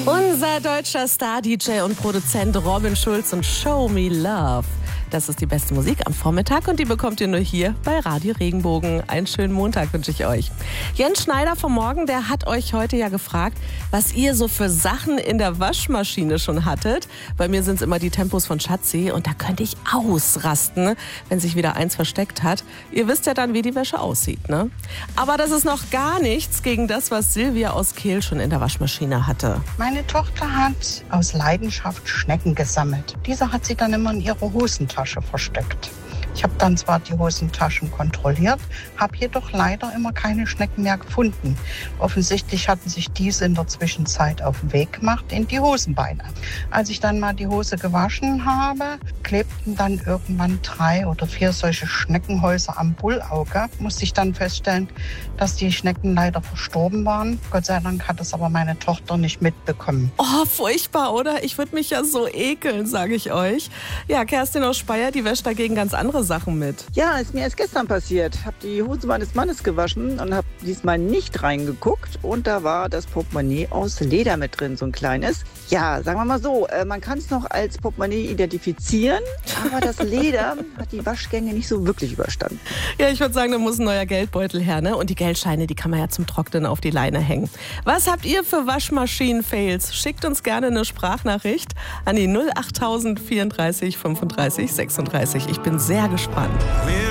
Unser deutscher Star-DJ und Produzent Robin Schulz und Show Me Love. Das ist die beste Musik am Vormittag und die bekommt ihr nur hier bei Radio Regenbogen. Einen schönen Montag wünsche ich euch. Jens Schneider vom Morgen, der hat euch heute ja gefragt, was ihr so für Sachen in der Waschmaschine schon hattet. Bei mir sind es immer die Tempos von Schatzi und da könnte ich ausrasten, wenn sich wieder eins versteckt hat. Ihr wisst ja dann, wie die Wäsche aussieht, ne? Aber das ist noch gar nichts gegen das, was Silvia aus Kehl schon in der Waschmaschine hatte. Meine Tochter hat aus Leidenschaft Schnecken gesammelt. Diese hat sie dann immer in ihrer Hosentasche versteckt. Ich habe dann zwar die Hosentaschen kontrolliert, habe jedoch leider immer keine Schnecken mehr gefunden. Offensichtlich hatten sich diese in der Zwischenzeit auf den Weg gemacht in die Hosenbeine. Als ich dann mal die Hose gewaschen habe, klebten dann irgendwann 3 oder 4 solche Schneckenhäuser am Bullauge. Musste ich dann feststellen, dass die Schnecken leider verstorben waren. Gott sei Dank hat es aber meine Tochter nicht mitbekommen. Oh, furchtbar, oder? Ich würde mich ja so ekeln, sage ich euch. Ja, Kerstin aus Speyer, die wäscht dagegen ganz andere Sachen mit. Ja, ist mir erst gestern passiert. Habe die Hose meines Mannes gewaschen und habe diesmal nicht reingeguckt. Und da war das Portemonnaie aus Leder mit drin, so ein kleines. Ja, sagen wir mal so, man kann es noch als Portemonnaie identifizieren, aber das Leder hat die Waschgänge nicht so wirklich überstanden. Ja, ich würde sagen, da muss ein neuer Geldbeutel her, ne? Und die Geldscheine, die kann man ja zum Trocknen auf die Leine hängen. Was habt ihr für Waschmaschinen-Fails? Schickt uns gerne eine Sprachnachricht an die 08000 34 35 36. Ich bin sehr gespannt.